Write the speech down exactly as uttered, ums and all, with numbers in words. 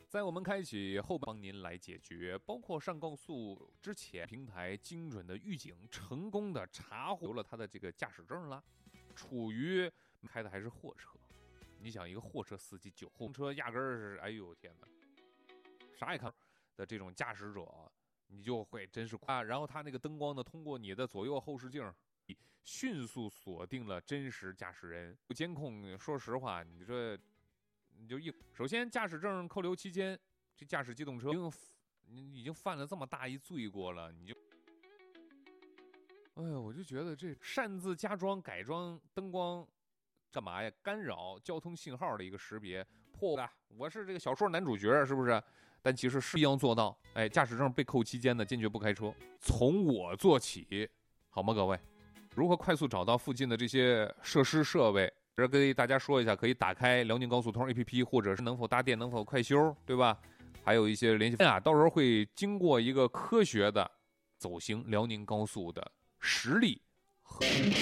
在我们开启后帮您来解决，包括上高速之前，平台精准的预警，成功的查获了他的这个驾驶证了，处于开的还是货车。你想一个货车司机，酒后车压根儿是，哎呦天哪，啥也看的这种驾驶者，你就会真是啊。然后他那个灯光呢，通过你的左右后视镜，迅速锁定了真实驾驶人。监控，说实话，你这你就一首先驾驶证扣留期间，这驾驶机动车已经你已经犯了这么大一罪过了，你就。哎呀，我就觉得这擅自加装、改装灯光，干嘛呀？干扰交通信号的一个识别，破的。我是这个小说男主角，是不是？但其实是必要做到。哎，驾驶证被扣期间呢，坚决不开车，从我做起，好吗，各位？如何快速找到附近的这些设施设备？这跟大家说一下，可以打开辽宁高速通 A P P， 或者是能否搭电、能否快修，对吧？还有一些联系啊，到时候会经过一个科学的走行辽宁高速的实例和